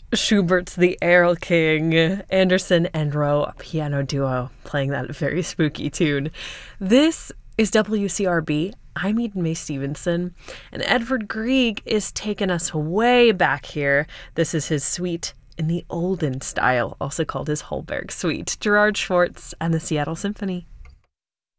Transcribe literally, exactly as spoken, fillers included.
Schubert's The Erl King, Anderson and Rowe, a piano duo playing that very spooky tune. This is W C R B. I'm Eden Mae Stevenson, and Edvard Grieg is taking us way back here. This is his suite in the olden style, also called his Holberg Suite. Gerard Schwartz and the Seattle Symphony.